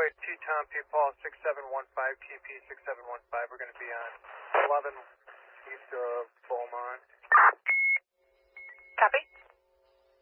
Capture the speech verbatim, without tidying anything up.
runway two Tom P. Paul six seven one five, T P six seven one five. We're going to be on eleven east of Beaumont.